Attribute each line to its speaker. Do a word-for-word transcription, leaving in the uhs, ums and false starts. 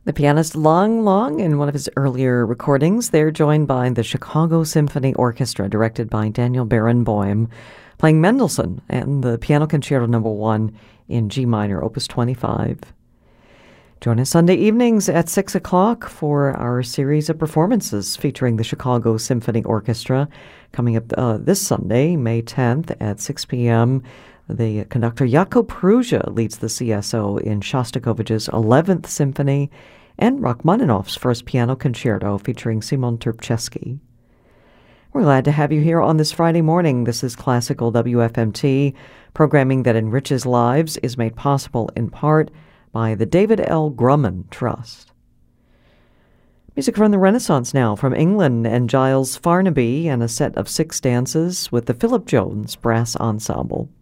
Speaker 1: The pianist Lang Lang, in one of his earlier recordings, they're joined by the Chicago Symphony Orchestra, directed by Daniel Barenboim, playing Mendelssohn and the Piano Concerto Number One in G minor, Opus twenty-five. Join us Sunday evenings at six o'clock for our series of performances featuring the Chicago Symphony Orchestra. Coming up uh, this Sunday, May tenth at six p.m., the conductor Jakub Perugia leads the C S O in Shostakovich's eleventh Symphony and Rachmaninoff's First Piano Concerto featuring Simon Terpchesky. We're glad to have you here on this Friday morning. This is Classical W F M T. Programming that enriches lives is made possible in part by the David L. Grumman Trust. Music from the Renaissance now, from England and Giles Farnaby, and a set of six dances with the Philip Jones Brass Ensemble.